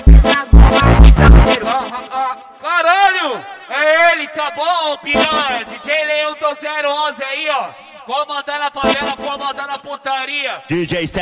na goma de salseiro. Caralho! É ele, tá bom, piranha? DJ Leão do 011 aí, ó. Comandando a favela, comandando a putaria. DJ